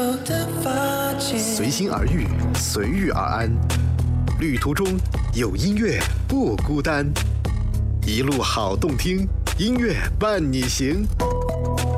的发间， 随心而遇，随遇而安。旅途中有音乐不孤单，一路好动听，音乐伴你行。